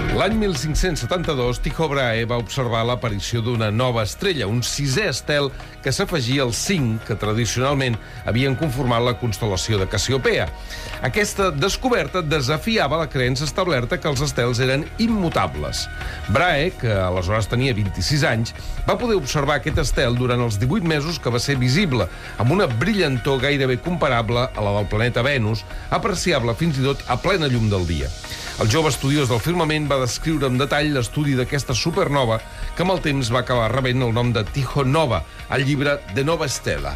L'any 1572, Tycho Brahe va observar l'aparició d'una nova estrella, un sisè estel que s'afegia als 5 que tradicionalment havien conformat la constel·lació de Cassiopea. Aquesta descoberta desafiava la creença establerta que els estels eren immutables. Brahe, que aleshores tenia 26 anys, va poder observar aquest estel durant els 18 mesos que va ser visible, amb una brillantor gairebé comparable a la del planeta Venus, apreciable fins i tot a plena llum del dia. El jove estudiós del firmament va descriure amb detall l'estudi d'aquesta supernova que amb el temps va acabar rebent el nom de Tycho Nova, al llibre De Nova Stella.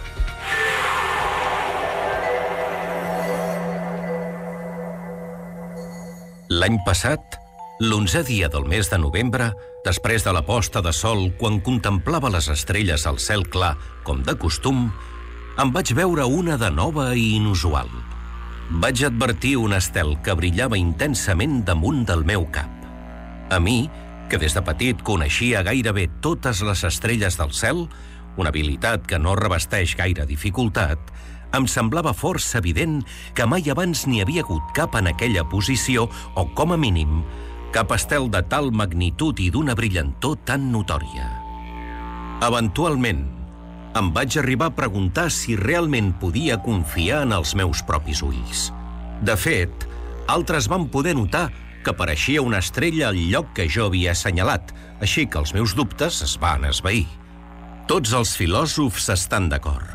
L'any passat, l'11è dia del mes de novembre, després de la posta de sol, quan contemplava les estrelles al cel clar, com de costum, em vaig veure una de nova i inusual. Vaig advertir un estel que brillava intensament damunt del meu cap. A mi, que des de petit coneixia gairebé totes les estrelles del cel, una habilitat que no revesteix gaire dificultat, em semblava força evident que mai abans n'hi havia hagut cap en aquella posició o, com a mínim, cap estel de tal magnitud i d'una brillantor tan notòria. Eventualment, em vaig arribar a preguntar si realment podia confiar en els meus propis ulls. De fet, altres van poder notar que apareixia una estrella al lloc que jo havia assenyalat, així que els meus dubtes es van esvair. Tots els filòsofs estan d'acord.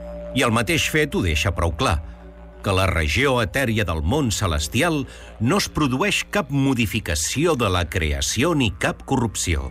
I el mateix fet ho deixa prou clar, que la regió etèria del món celestial no es produeix cap modificació de la creació ni cap corrupció.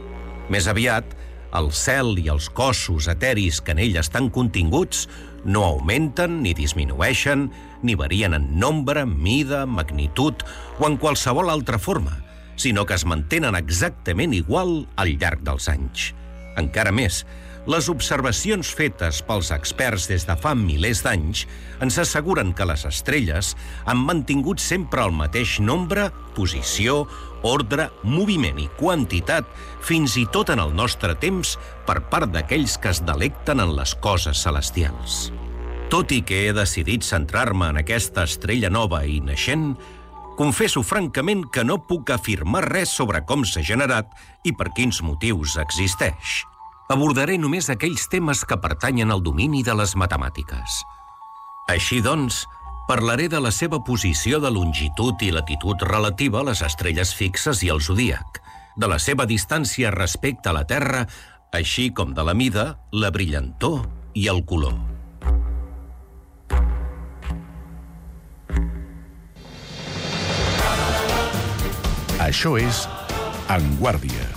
Més aviat, el cel i els cossos eteris que en ell estan continguts no augmenten ni disminueixen, ni varien en nombre, mida, magnitud o en qualsevol altra forma, sinó que es mantenen exactament igual al llarg dels anys. Encara més, les observacions fetes pels experts des de fa milers d'anys ens asseguren que les estrelles han mantingut sempre el mateix nombre, posició, ordre, moviment i quantitat, fins i tot en el nostre temps, per part d'aquells que es delecten en les coses celestials. Tot i que he decidit centrar-me en aquesta estrella nova i naixent, confesso francament que no puc afirmar res sobre com s'ha generat i per quins motius existeix. Abordaré només aquells temes que pertanyen al domini de les matemàtiques. Així doncs, parlaré de la seva posició de longitud i latitud relativa a les estrelles fixes i al zodíac, de la seva distància respecte a la Terra, així com de la mida, la brillantor i el color. Això és En Guàrdia.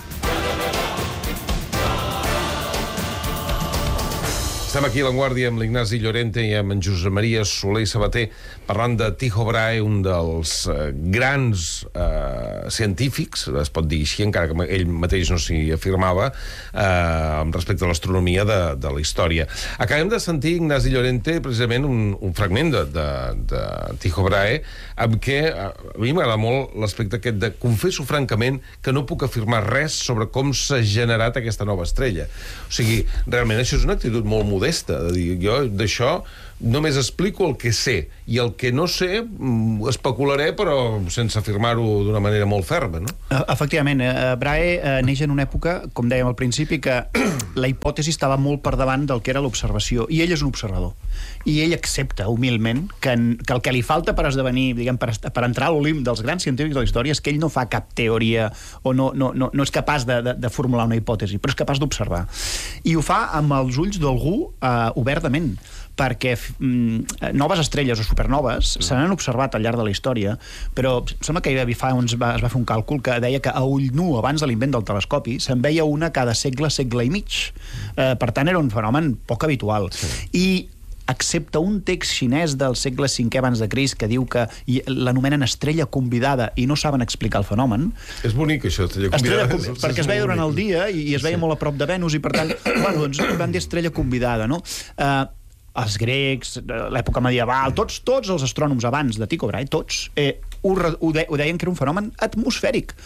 Estem aquí a La Guàrdia amb l'Ignasi Llorente i amb en Josep Maria Soler i Sabater parlant de Tycho Brahe, un dels grans científics, es pot dir així, encara que ell mateix no s'hi afirmava, respecte a l'astronomia de la història. Acabem de sentir, Ignasi Llorente, precisament un fragment de Tycho Brahe, amb què a mi m'agrada molt l'aspecte aquest de confesso francament que no puc afirmar res sobre com s'ha generat aquesta nova estrella. O sigui, realment això és una actitud molt modesta, de dir, jo d'això només explico el que sé, i el que no sé especularé, però sense afirmar-ho d'una manera molt ferma, no? Efectivament, Brahe neix en una època, com dèiem al principi, que la hipòtesi estava molt per davant del que era l'observació, i ell és un observador. I ell accepta humilment que el que li falta per esdevenir, diguem, per entrar a l'Olimp dels grans científics de la història és que ell no fa cap teoria o no és capaç de formular una hipòtesi, però és capaç d'observar. I ho fa amb els ulls d'algú obertament, perquè noves estrelles o supernoves se n'han observat al llarg de la història, però sembla que es va fer un càlcul que deia que a ull nu, abans de l'invent del telescopi, se'n veia una cada segle i mig. Per tant, era un fenomen poc habitual. I excepte un text xinès del segle V abans de Crist que diu que l'anomenen estrella convidada i no saben explicar el fenomen. És bonic, això, estrella convidada. Perquè es veia durant el dia i es veia molt a prop de Venus i, per tant, doncs van dir estrella convidada, no? Els grecs, l'època medieval, tots els astrònoms abans de Tycho Brahe, tots, ho deien que era un fenomen atmosfèric,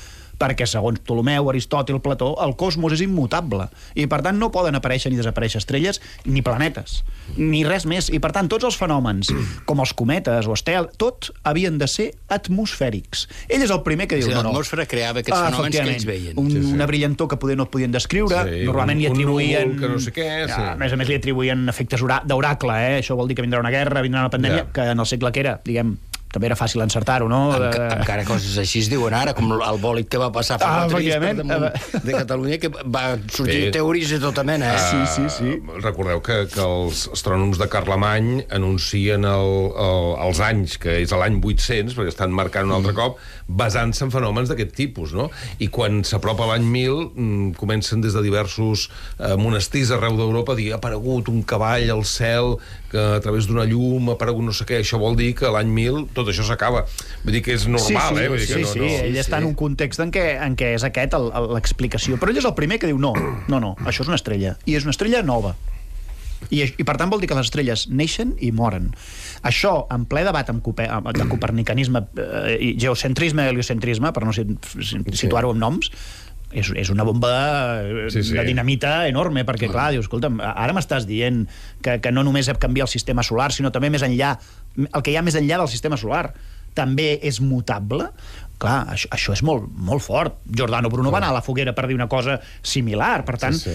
perquè segons Ptolomeu, Aristòtil, Plató, el cosmos és immutable, i per tant no poden aparèixer ni desaparèixer estrelles ni planetes, ni res més, i per tant tots els fenòmens, com els cometes o estel, tot havien de ser atmosfèrics. Ell és el primer que diu... Sí, l'atmosfera creava aquests fenòmens que ells veien. Una brillantor que poder no podien descriure, normalment li atribuïen... que no sé què, a més li atribuïen efectes d'oracle, això vol dir que vindrà una guerra, vindrà una pandèmia, que en el segle que era, diguem, també era fàcil encertar-ho, no? Encara coses així es diuen ara, com el bòlit que va passar per l'Altrís per damunt de Catalunya, que va sortir teories de tota mena. Sí. Recordeu que els astrònoms de Carlemany anuncien els anys, que és l'any 800, perquè estan marcant un altre cop, basant-se en fenòmens d'aquest tipus, no? I quan s'apropa l'any 1000, comencen des de diversos monestirs arreu d'Europa a dir ha aparegut un cavall al cel, que a través d'una llum ha aparegut no sé què. Això vol dir que l'any 1000 tot això s'acaba. Vull dir que és normal, Vull dir que no, ell està en un context en què és aquest l'explicació. Però ell és el primer que diu no, això és una estrella. I és una estrella nova. I per tant vol dir que les estrelles neixen i moren. Això, en ple debat de copernicanisme, geocentrisme i heliocentrisme, per no situar-ho amb noms, és una bomba de dinamita enorme, perquè clar, dius, escolta'm, ara m'estàs dient que no només canvia el sistema solar, sinó també més enllà, el que hi ha més enllà del sistema solar també és mutable. Clar, això és molt, molt fort. Giordano Bruno va anar a la foguera per dir una cosa similar, per tant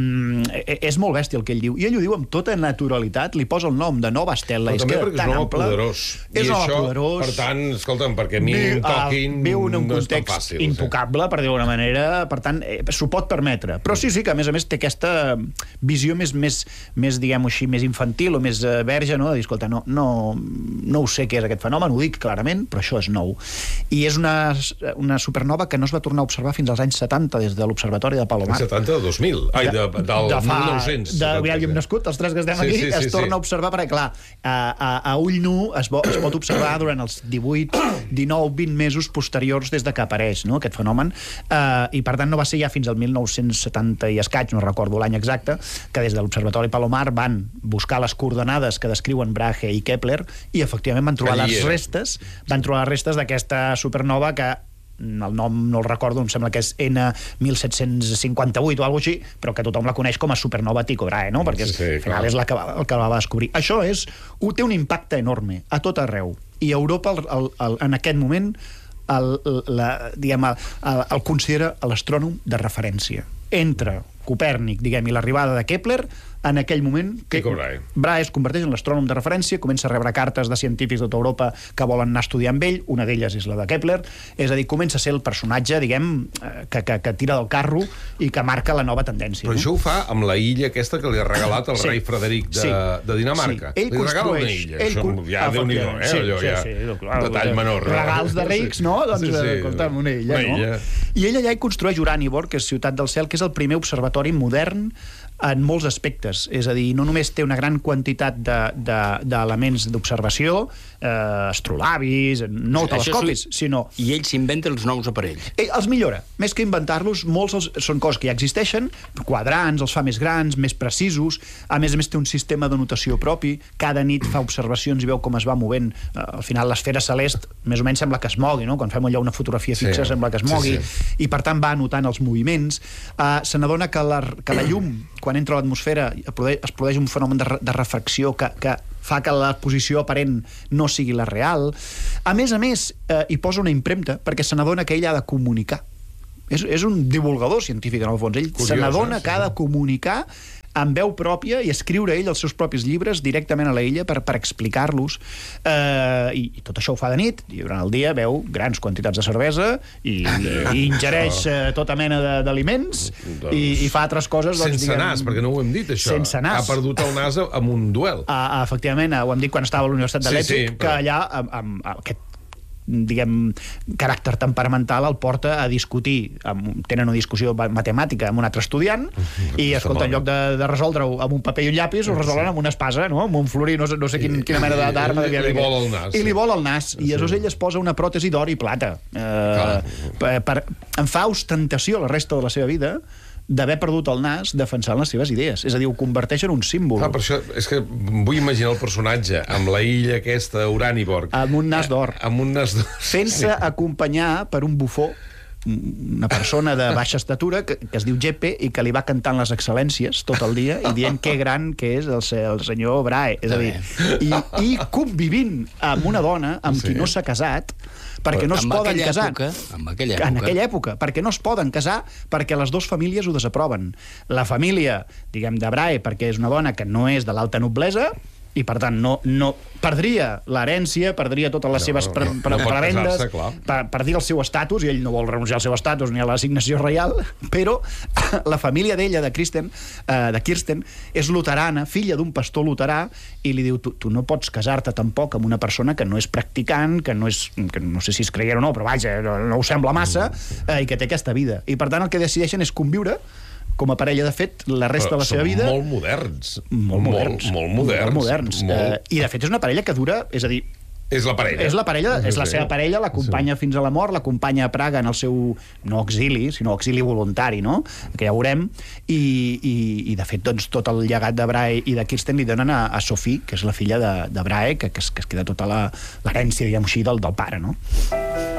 és molt bèstia el que ell diu, i ell ho diu amb tota naturalitat, li posa el nom de nova estela, però també perquè és un home poderós, i això, per tant, escolta'm, perquè a mi toquin viu en un no és tan context fàcil, intocable, per dir-ho d'una manera, per tant, s'ho pot permetre, però sí que a més té aquesta visió més diguem-ho així, més infantil o més verge, no? De dir, escolta, no ho sé què és aquest fenomen, ho dic clarament, però això és nou. I és una supernova que no es va tornar a observar fins als anys 70 des de l'Observatori de Palomar. 70 de 2000? Ai, del 1900. Ja hem nascut, els tres que estem aquí, es torna a observar, perquè clar, a ull nu es pot observar durant els 18, 19, 20 mesos posteriors des de que apareix, no, aquest fenomen, i per tant no va ser ja fins al 1970 i escaig, no recordo l'any exacte, que des de l'Observatori Palomar van buscar les coordenades que descriuen Brahe i Kepler, i efectivament van trobar les restes d'aquesta supernova que el nom no el recordo, em sembla que és N1758 o alguna cosa així, però que tothom la coneix com a supernova Tycho Brahe, no? Perquè al final és el que la va descobrir. Això té un impacte enorme a tot arreu, i Europa en aquest moment el considera l'astrònom de referència. Entre Copèrnic, i l'arribada de Kepler, en aquell moment Brahe es converteix en l'astrònom de referència, comença a rebre cartes de científics de tota Europa que volen anar a estudiar amb ell, una d'elles és la de Kepler, és a dir, comença a ser el personatge, que tira del carro i que marca la nova tendència. Però això ho fa amb la illa aquesta que li ha regalat el rei Frederic de Dinamarca. Li regala una illa. Això ja Déu-n'hi-do, detall menor. Regals de rics, no? Doncs, escolta'm, una illa, no? I ell allà hi construeix Uraniborg, que és Ciutat del Cel, que és el primer observatori modern en molts aspectes, és a dir, no només té una gran quantitat d'elements d'observació, astrolabis, no telescopis, sinó... I ell s'inventa els nous aparells. Els millora. Més que inventar-los, molts són coses que ja existeixen, quadrants, els fa més grans, més precisos, a més té un sistema de notació propi, cada nit fa observacions i veu com es va movent. Al final l'esfera celest més o menys sembla que es mogui, no? Quan fem allò una fotografia fixa sembla que es mogui, i per tant va anotant els moviments. Se n'adona que la llum, quan entra a l'atmosfera, es produeix un fenomen de refracció que fa que la posició aparent no sigui la real. A més, hi posa una impremta perquè se n'adona que ell ha de comunicar. És un divulgador científic, en el fons. Ell se n'adona que ha de comunicar amb veu pròpia i escriure ell els seus propis llibres directament a la illa per explicar-los, i tot això ho fa de nit, i durant el dia veu grans quantitats de cervesa i ingereix tota mena d'aliments i fa altres coses, sense nas, perquè no ho hem dit, això. Sense nas. Ha perdut el nas amb un duel. Efectivament, ho hem dit quan estava a la Universitat de Leipzig, que allà amb aquest caràcter temperamental el porta a discutir, tenen una discussió matemàtica amb un altre estudiant, i escolta, en lloc de resoldre-ho amb un paper i un llapis, ho resolen amb una espasa, no? Amb un florí, no sé quina mena d'arma. I li vol el nas. I li vol el nas, i aleshores ell es posa una pròtesi d'or i plata. En fa ostentació la resta de la seva vida d'haver perdut el nas defensant les seves idees. És a dir, ho converteix en un símbol. Per això és que vull imaginar el personatge amb la illa aquesta, Uraniborg. Amb un nas d'or. Amb un nas d'or. Fent-se acompanyar per un bufó una persona de baixa estatura que es diu Jeppe i que li va cantant les excel·lències tot el dia i dient que gran que és el senyor Brahe. És a dir, i convivint amb una dona amb qui no s'ha casat, perquè no es poden casar. En aquella època. Perquè no es poden casar, perquè les dues famílies ho desaproven. La família, diguem, de Brahe, perquè és una dona que no és de l'alta noblesa, i per tant no perdria l'herència, perdria totes les seves prebendes, perdria el seu estatus, i ell no vol renunciar al seu estatus ni a l'assignació reial, però la família d'ella, de Kirsten, és luterana, filla d'un pastor luterà, i li diu, tu no pots casar-te tampoc amb una persona que no és practicant, que no sé si és creient o no, però vaja, no ho sembla massa, i que té aquesta vida. I per tant el que decideixen és conviure com a parella, de fet, la resta de la seva vida... Molt moderns. Molt moderns. I, de fet, és una parella que dura... És a dir, és la parella. És la seva parella, l'acompanya fins a la mort, l'acompanya a Praga en el seu, no exili, sinó exili voluntari, no? Que ja veurem. I de fet, doncs, tot el llegat de Brahe i de Kirsten li donen a Sophie, que és la filla de Brahe, que es queda tota l'herència, diguem-ho així, del pare, no?